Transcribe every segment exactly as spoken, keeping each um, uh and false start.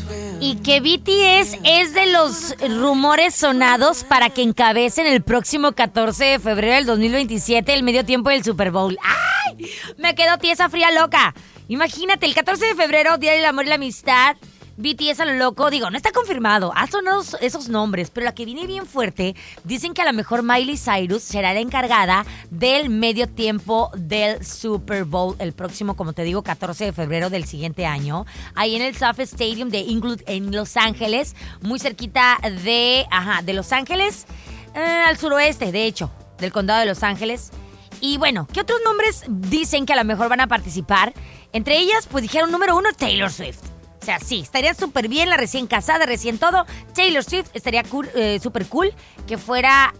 Y que B T S es de los rumores sonados para que encabecen el próximo catorce de febrero del dos mil veintisiete el medio tiempo del Super Bowl. ¡Ay! Me quedo tiesa, fría, loca. Imagínate, el catorce de febrero, Día del Amor y la Amistad, B T S a lo loco. Digo, no está confirmado, ha sonado esos nombres, pero la que viene bien fuerte, dicen que a lo mejor Miley Cyrus será la encargada del medio tiempo del Super Bowl el próximo, como te digo, catorce de febrero del siguiente año, ahí en el SoFi Stadium de Inglewood en Los Ángeles, muy cerquita de, ajá, de Los Ángeles, eh, al suroeste, de hecho, del condado de Los Ángeles. Y bueno, ¿qué otros nombres dicen que a lo mejor van a participar? Entre ellas, pues dijeron número uno, Taylor Swift. O sea, sí, estaría súper bien, la recién casada, recién todo. Taylor Swift estaría cool, eh, súper cool que fuera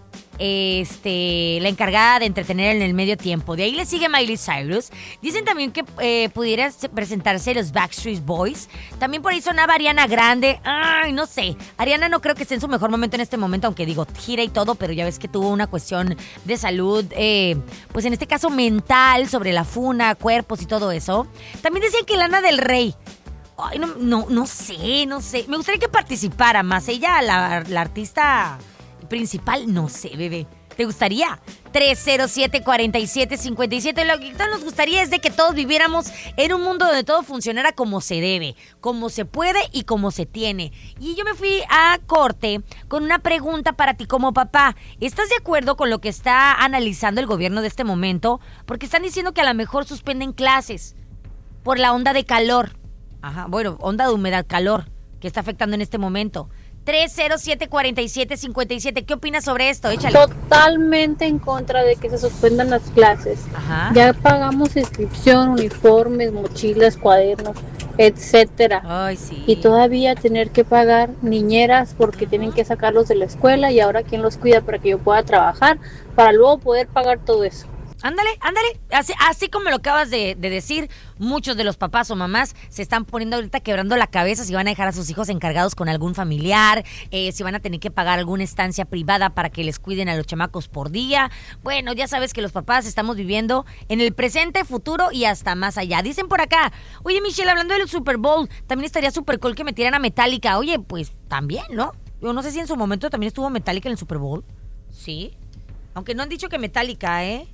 este, la encargada de entretener en el medio tiempo. De ahí le sigue Miley Cyrus. Dicen también que eh, pudiera presentarse los Backstreet Boys. También por ahí sonaba Ariana Grande. Ay, no sé. Ariana no creo que esté en su mejor momento en este momento, aunque digo, gira y todo, pero ya ves que tuvo una cuestión de salud, eh, pues en este caso mental, sobre la funa, cuerpos y todo eso. También decían que Lana del Rey. Ay, no, no, no sé, no sé. Me gustaría que participara más. Ella, la, la artista principal, no sé, bebé. ¿Te gustaría? tres cero siete, cuatro siete, cinco siete. Lo que nos gustaría es de que todos viviéramos en un mundo donde todo funcionara como se debe, como se puede y como se tiene. Y yo me fui a corte con una pregunta para ti como papá. ¿Estás de acuerdo con lo que está analizando el gobierno de este momento? Porque están diciendo que a lo mejor suspenden clases por la onda de calor. Ajá, bueno, onda de humedad, calor, que está afectando en este momento. tres cero siete, cuatro siete, cinco siete. ¿Qué opinas sobre esto? Échale. Totalmente en contra de que se suspendan las clases. Ajá. Ya pagamos inscripción, uniformes, mochilas, cuadernos, etcétera. Ay, sí. Y todavía tener que pagar niñeras porque uh-huh. tienen que sacarlos de la escuela y ahora quién los cuida para que yo pueda trabajar, para luego poder pagar todo eso. Ándale, ándale, así, así como lo acabas de, de decir, muchos de los papás o mamás se están poniendo ahorita quebrando la cabeza si van a dejar a sus hijos encargados con algún familiar, eh, si van a tener que pagar alguna estancia privada para que les cuiden a los chamacos por día. Bueno, ya sabes que los papás estamos viviendo en el presente, futuro y hasta más allá. Dicen por acá, oye Michelle, hablando del Super Bowl, también estaría súper cool que metieran a Metallica. Oye, pues también, ¿no? Yo no sé si en su momento también estuvo Metallica en el Super Bowl. Sí, aunque no han dicho que Metallica, ¿eh?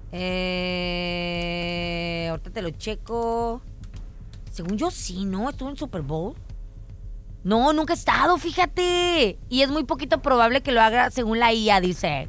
Eh, ahorita te lo checo. Según yo sí, ¿no? ¿Estuvo en Super Bowl? No, nunca he estado, fíjate. Y es muy poquito probable que lo haga según la I A, dice.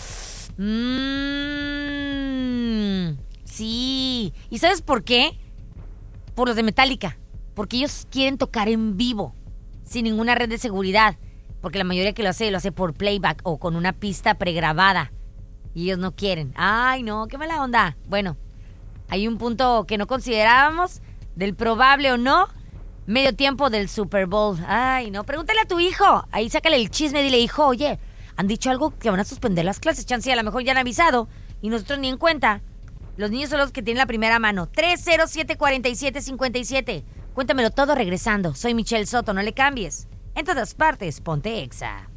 Mmm, sí. ¿Y sabes por qué? Por los de Metallica. Porque ellos quieren tocar en vivo, sin ninguna red de seguridad. Porque la mayoría que lo hace, lo hace por playback o con una pista pregrabada. Y ellos no quieren. Ay, no, qué mala onda. Bueno, hay un punto que no considerábamos del probable o no medio tiempo del Super Bowl. Ay, no, pregúntale a tu hijo. Ahí sácale el chisme, dile, hijo, oye, han dicho algo que van a suspender las clases. Chance, a lo mejor ya han avisado y nosotros ni en cuenta. Los niños son los que tienen la primera mano. tres cero siete, cuatro siete, cinco siete. Cuéntamelo todo regresando. Soy Michelle Soto, no le cambies. En todas partes, ponte Exa.